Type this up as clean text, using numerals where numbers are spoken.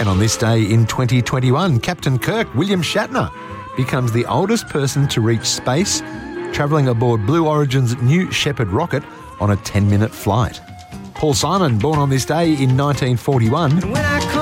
And on this day in 2021, Captain Kirk, William Shatner, becomes the oldest person to reach space, travelling aboard Blue Origin's New Shepard rocket on a 10-minute flight. Paul Simon, born on this day in 1941.